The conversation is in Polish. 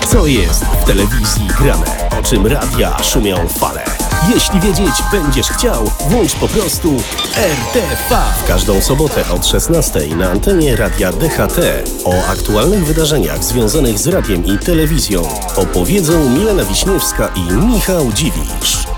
Co jest w telewizji grane? O czym radia szumią fale? Jeśli wiedzieć będziesz chciał, włącz po prostu RTV. W każdą sobotę od 16 na antenie Radia DHT o aktualnych wydarzeniach związanych z radiem i telewizją opowiedzą Milena Wiśniewska i Michał Dziwisz.